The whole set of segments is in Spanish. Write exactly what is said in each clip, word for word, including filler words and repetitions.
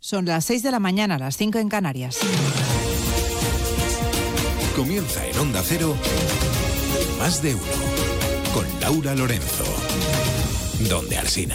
Son las seis de la mañana, las cinco en Canarias. Comienza en Onda Cero, Más de Uno, con Laura Lorenzo. Donde Alsina.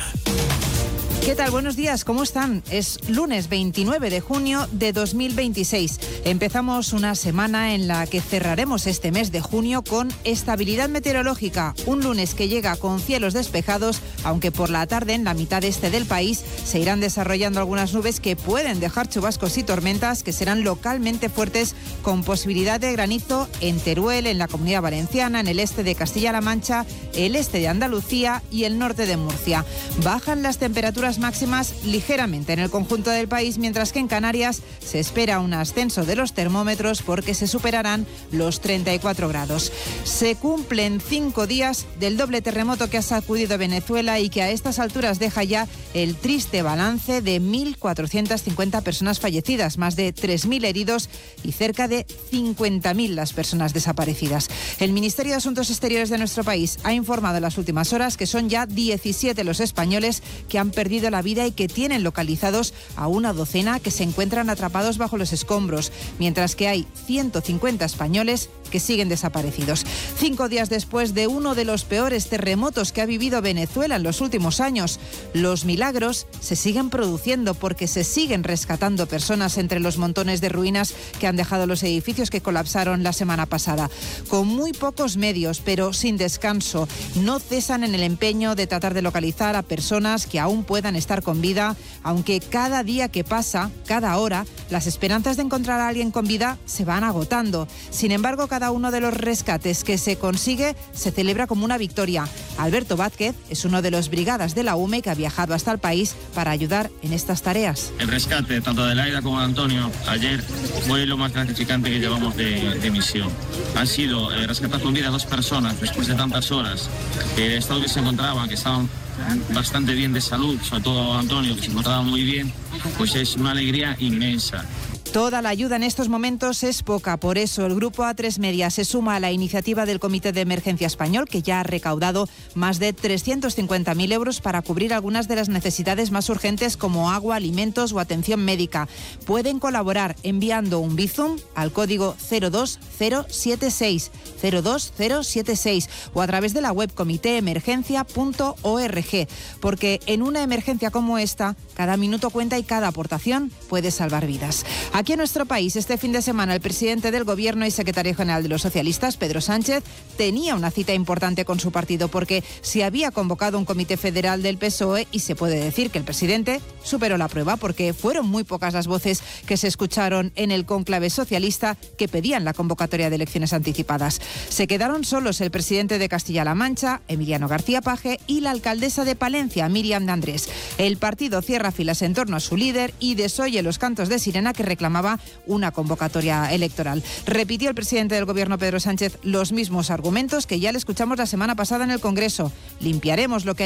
¿Qué tal? Buenos días, ¿cómo están? Es lunes veintinueve de junio de dos mil veintiséis. Empezamos una semana en la que cerraremos este mes de junio con estabilidad meteorológica. Un lunes que llega con cielos despejados, aunque por la tarde en la mitad este del país se irán desarrollando algunas nubes que pueden dejar chubascos y tormentas que serán localmente fuertes, con posibilidad de granizo en Teruel, en la Comunidad Valenciana, en el este de Castilla-La Mancha, el este de Andalucía y el norte de Murcia. Bajan las temperaturas máximas ligeramente en el conjunto del país, mientras que en Canarias se espera un ascenso de los termómetros porque se superarán los treinta y cuatro grados. Se cumplen cinco días del doble terremoto que ha sacudido Venezuela y que a estas alturas deja ya el triste balance de mil cuatrocientas cincuenta personas fallecidas, más de tres mil heridos y cerca de cincuenta mil las personas desaparecidas. El Ministerio de Asuntos Exteriores de nuestro país ha informado en las últimas horas que son ya diecisiete los españoles que han perdido la vida y que tienen localizados a una docena que se encuentran atrapados bajo los escombros, mientras que hay ciento cincuenta españoles que siguen desaparecidos. Cinco días después de uno de los peores terremotos que ha vivido Venezuela en los últimos años, los milagros se siguen produciendo porque se siguen rescatando personas entre los montones de ruinas que han dejado los edificios que colapsaron la semana pasada. Con muy pocos medios, pero sin descanso, no cesan en el empeño de tratar de localizar a personas que aún puedan estar con vida, aunque cada día que pasa, cada hora, las esperanzas de encontrar a alguien con vida se van agotando. Sin embargo, cada uno de los rescates que se consigue se celebra como una victoria. Alberto Vázquez es uno de los brigadas de la U M E que ha viajado hasta el país para ayudar en estas tareas. El rescate tanto de Laida como de Antonio ayer fue lo más gratificante que llevamos de, de misión. Han sido eh, rescatar con vida a dos personas después de tantas horas. El estado que se encontraban, que estaban bastante bien de salud, sobre todo Antonio, que se encontraba muy bien, pues es una alegría inmensa. Toda la ayuda en estos momentos es poca, por eso el Grupo A tres Media se suma a la iniciativa del Comité de Emergencia Español, que ya ha recaudado más de trescientos cincuenta mil euros para cubrir algunas de las necesidades más urgentes como agua, alimentos o atención médica. Pueden colaborar enviando un Bizum al código cero dos cero siete seis, cero dos cero siete seis o a través de la web comité emergencia punto org, porque en una emergencia como esta, cada minuto cuenta y cada aportación puede salvar vidas. Aquí en nuestro país, este fin de semana, el presidente del Gobierno y secretario general de los socialistas, Pedro Sánchez, tenía una cita importante con su partido porque se había convocado un comité federal del P S O E y se puede decir que el presidente superó la prueba porque fueron muy pocas las voces que se escucharon en el cónclave socialista que pedían la convocatoria de elecciones anticipadas. Se quedaron solos el presidente de Castilla-La Mancha, Emiliano García Paje, y la alcaldesa de Palencia, Míriam de Andrés. El partido cierra filas en torno a su líder y desoye los cantos de sirena que reclamaban una convocatoria electoral. Repitió el presidente del Gobierno, Pedro Sánchez, los mismos argumentos que ya le escuchamos la semana pasada en el Congreso. Limpiaremos lo que